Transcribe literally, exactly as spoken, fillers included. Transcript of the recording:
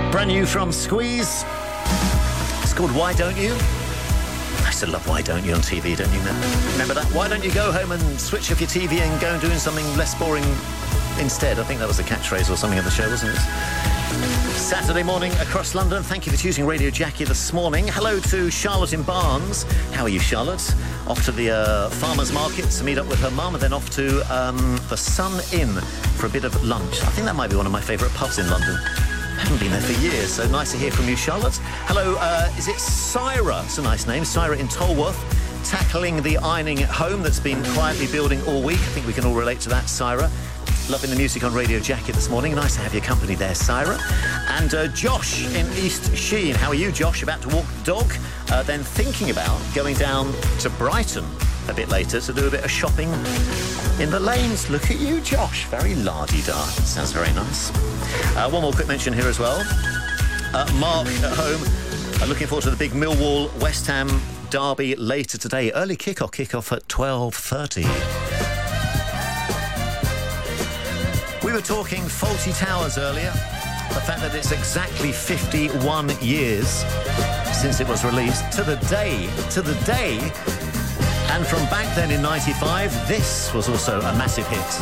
Brand new from Squeeze. It's called Why Don't You? I still love Why Don't You on T V, don't you? Remember that? Why don't you go home and switch off your T V and go and do something less boring instead? I think that was the catchphrase or something of the show, wasn't it? Saturday morning across London. Thank you for choosing Radio Jackie this morning. Hello to Charlotte in Barnes. How are you, Charlotte? Off to the uh, farmer's market to meet up with her mum, and then off to um, the Sun Inn for a bit of lunch. I think that might be one of my favourite pubs in London. I haven't been there for years, so nice to hear from you, Charlotte. Hello, uh, is it Syra? It's a nice name. Syra in Tolworth, tackling the ironing at home that's been quietly building all week. I think we can all relate to that, Syra. Loving the music on Radio Jackie this morning. Nice to have your company there, Syra. And uh, Josh in East Sheen. How are you, Josh? About to walk the dog, uh, then thinking about going down to Brighton a bit later to do a bit of shopping in the lanes. Look at you, Josh. Very la-di-da. Sounds very nice. Uh, one more quick mention here as well. Uh, Mark at home, uh, looking forward to the big Millwall West Ham derby later today. Early kick-off, kick-off at twelve thirty. We were talking Fawlty Towers earlier. The fact that it's exactly fifty-one years since it was released. To the day, to the day. And from back then in ninety-five, this was also a massive hit.